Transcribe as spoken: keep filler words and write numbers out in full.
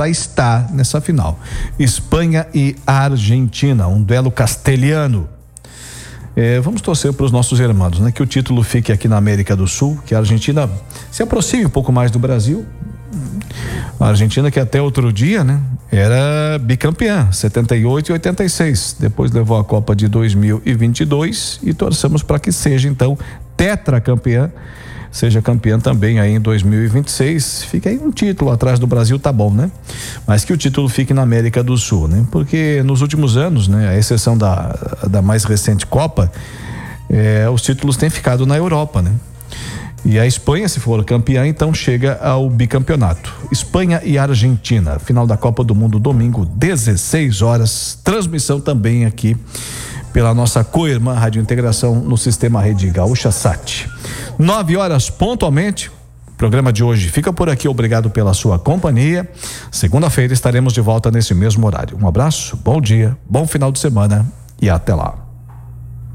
para estar nessa final. Espanha e Argentina, um duelo castelhano. É, vamos torcer para os nossos irmãos, né? Que o título fique aqui na América do Sul, que a Argentina se aproxime um pouco mais do Brasil. A Argentina que até outro dia, né, era bicampeã, setenta e oito e oitenta e seis. Depois levou a Copa de dois mil e vinte e dois e torcemos para que seja então tetracampeã, seja campeã também aí em dois mil e vinte e seis. Fica aí um título atrás do Brasil, tá bom, né? Mas que o título fique na América do Sul, né? Porque nos últimos anos, né, a exceção da da mais recente Copa, é, os títulos têm ficado na Europa, né? E a Espanha, se for campeã, então chega ao bicampeonato. Espanha e Argentina, final da Copa do Mundo, domingo, dezesseis horas. Transmissão também aqui pela nossa co-irmã Rádio Integração no sistema Rede Gaúcha Sat. Nove horas pontualmente. O programa de hoje fica por aqui. Obrigado pela sua companhia. Segunda-feira estaremos de volta nesse mesmo horário. Um abraço, bom dia, bom final de semana e até lá.